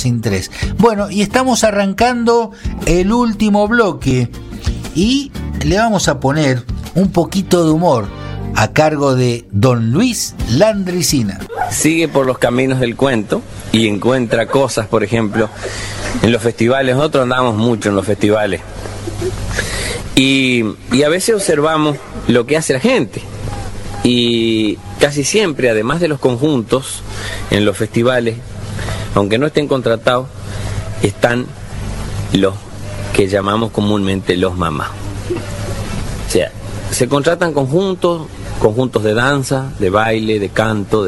sin 3. Bueno, y estamos arrancando el último bloque y le vamos a poner un poquito de humor a cargo de Don Luis Landricina. Sigue por los caminos del cuento y encuentra cosas, por ejemplo, en los festivales. Nosotros andamos mucho en los festivales y a veces observamos lo que hace la gente. Y casi siempre, además de los conjuntos, en los festivales, aunque no estén contratados, están los que llamamos comúnmente los mamás. O sea, se contratan conjuntos de danza, de baile, de canto,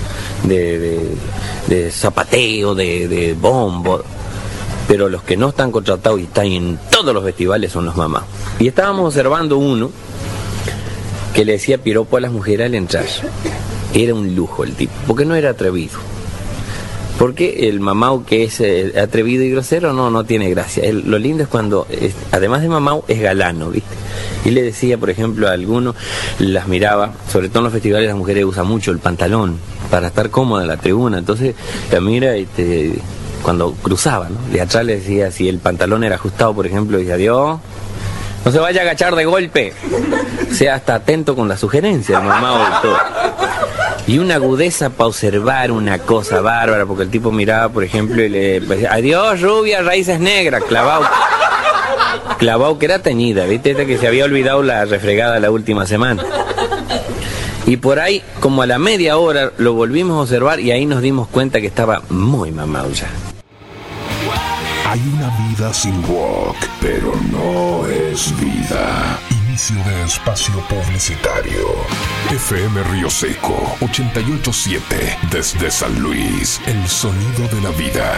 de zapateo, de bombo, pero los que no están contratados y están en todos los festivales son los mamás. Y estábamos observando uno que le decía piropo a las mujeres al entrar. Era un lujo el tipo, porque no era atrevido. Porque el mamau que es atrevido y grosero no tiene gracia. Lo lindo es cuando, además de mamau, es galano, ¿viste? Y le decía, por ejemplo, a algunos, las miraba, sobre todo en los festivales las mujeres usan mucho el pantalón para estar cómoda en la tribuna. Entonces la mira cuando cruzaba, ¿no? De atrás le decía, si el pantalón era ajustado, por ejemplo, decía, adiós, no se vaya a agachar de golpe. Sea hasta atento con la sugerencia, mamau y todo. Y una agudeza para observar una cosa bárbara, porque el tipo miraba, por ejemplo, y le decía, adiós, rubia, raíces negras, clavao que era teñida, ¿viste? Esta que se había olvidado la refregada la última semana. Y por ahí, como a la media hora, lo volvimos a observar y ahí nos dimos cuenta que estaba muy mamado ya. Hay una vida sin rock, pero no es vida. Inicio de espacio publicitario. FM Río Seco 88.7 desde San Luis, el sonido de la vida.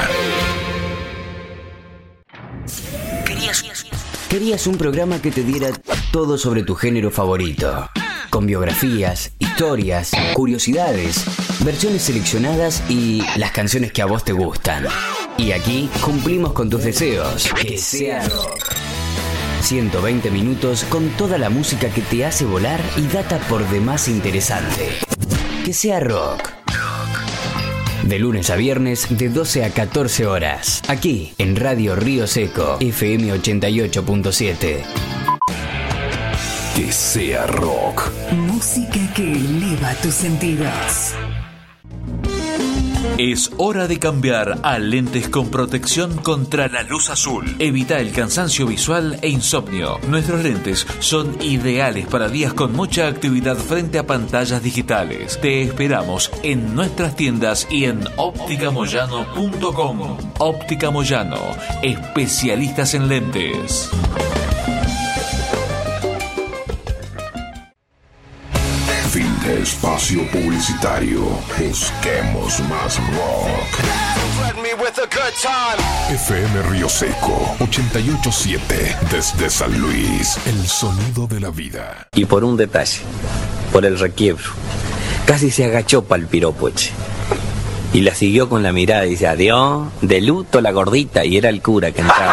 Querías un programa que te diera todo sobre tu género favorito, con biografías, historias, curiosidades, versiones seleccionadas y las canciones que a vos te gustan. Y aquí cumplimos con tus deseos. Que sea rock. 120 minutos con toda la música que te hace volar y data por demás interesante. Que sea rock. De lunes a viernes de 12 a 14 horas. Aquí en Radio Río Seco, FM 88.7. Que sea rock. Música que eleva tus sentidos. Es hora de cambiar a lentes con protección contra la luz azul. Evita el cansancio visual e insomnio. Nuestros lentes son ideales para días con mucha actividad frente a pantallas digitales. Te esperamos en nuestras tiendas y en opticamoyano.com. Óptica Moyano, especialistas en lentes. Fin de espacio publicitario. Busquemos más rock. FM Río Seco 88.7 desde San Luis, el sonido de la vida. Y por un detalle, por el requiebro, casi se agachó para el piropo, che. Y la siguió con la mirada y dice, adiós, de luto la gordita, y era el cura que entraba.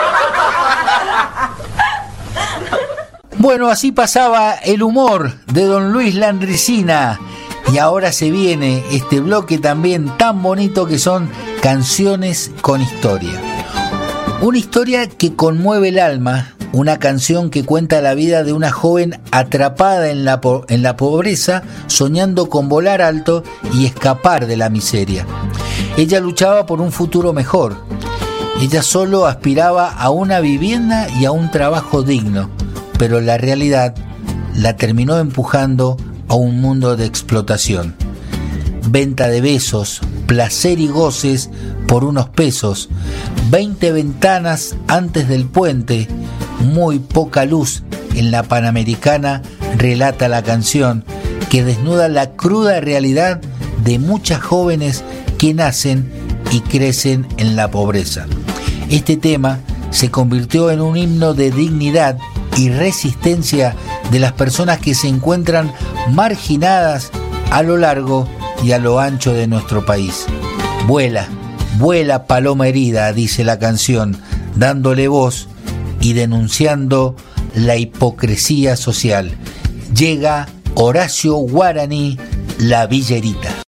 Bueno, así pasaba el humor de Don Luis Landricina. Y ahora se viene este bloque también tan bonito que son canciones con historia. Una historia que conmueve el alma, una canción que cuenta la vida de una joven atrapada en la pobreza, soñando con volar alto y escapar de la miseria. Ella luchaba por un futuro mejor. Ella solo aspiraba a una vivienda y a un trabajo digno, pero la realidad la terminó empujando a un mundo de explotación. Venta de besos, placer y goces por unos pesos, 20 ventanas antes del puente, muy poca luz en la Panamericana, relata la canción, que desnuda la cruda realidad de muchas jóvenes que nacen y crecen en la pobreza. Este tema se convirtió en un himno de dignidad y resistencia de las personas que se encuentran marginadas a lo largo y a lo ancho de nuestro país. Vuela, vuela paloma herida, dice la canción, dándole voz y denunciando la hipocresía social. Llega Horacio Guaraní, La Villerita.